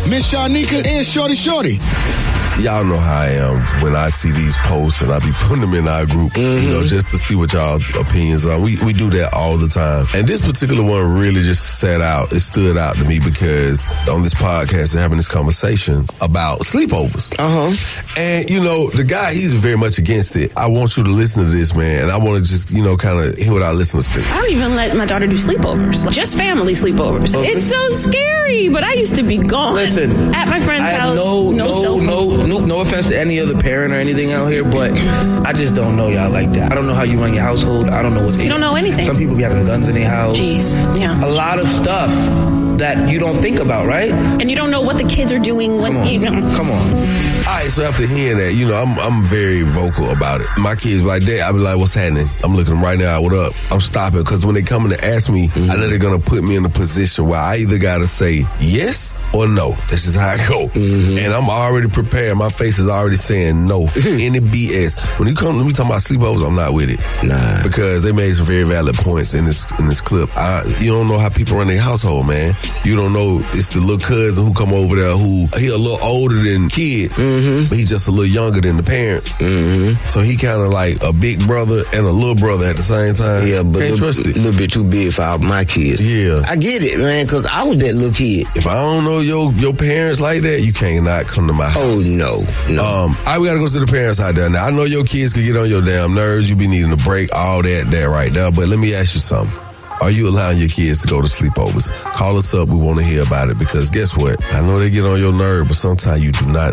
Miss Shanika, and Shorty. Y'all know how I am when I see these posts and I be putting them in our group, you know, just to see what y'all opinions are. We do that all the time. And this particular one really just stood out to me because on this podcast they're having this conversation about sleepovers. And, you know, the guy, he's very much against it. I want you to listen to this, man, and I want to just, you know, kind of hear what our listeners think. I don't even let my daughter do sleepovers, just family sleepovers. Okay. It's so scary, but I used to be gone. Listen, at my friend's house, no cell phone. No offense to any other parent or anything out here, but I just don't know y'all like that. I don't know how you run your household. I don't know what's in it. You don't know anything. Some people be having guns in their house. Jeez, yeah. A lot of stuff that you don't think about, right? And you don't know what the kids are doing when you know. Come on. All right, so after hearing that, you know, I'm very vocal about it. My kids be like, Dad, I be like, what's happening? I'm looking them right now, what up? I'm stopping, because when they come in to ask me, I know they're going to put me in a position where I either got to say yes or no. That's just how I go. And I'm already prepared. My face is already saying no. Any BS. When you come to me talking about sleepovers, I'm not with it. Nah. Because they made some very valid points in this clip. You don't know how people run their household, man. You don't know it's the little cousin who come over there who he a little older than kids, but he's just a little younger than the parents. So he kind of like a big brother and a little brother at the same time. Yeah, but can't trust it. A little bit too big for my kids. Yeah. I get it, man, because I was that little kid. If I don't know your parents like that, you cannot come to my house. Oh, no. All right, we got to go to the parents' house down there. I know your kids can get on your damn nerves. You be needing a break, all that there right now. But let me ask you something. Are you allowing your kids to go to sleepovers? Call us up. We want to hear about it because guess what? I know they get on your nerve, but sometimes you do not